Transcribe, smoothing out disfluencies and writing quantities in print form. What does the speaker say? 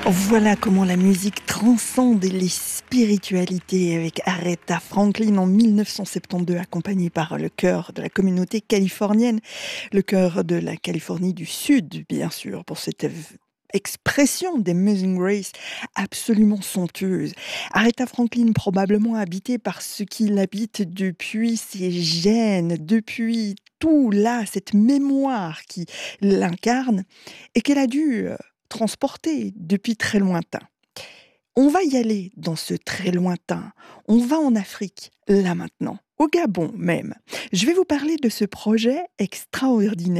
Voilà comment la musique transcende les spiritualités avec Aretha Franklin en 1972, accompagnée par le chœur de la communauté californienne, le chœur de la Californie du Sud, bien sûr, pour cette expression d'Amazing Grace absolument somptueuse. Aretha Franklin, probablement habitée par ce qui l'habite depuis ses gènes, depuis tout là, cette mémoire qui l'incarne, et qu'elle a dû transporter depuis très lointain. On va y aller dans ce très lointain. On va en Afrique, là maintenant, au Gabon même. Je vais vous parler de ce projet extraordinaire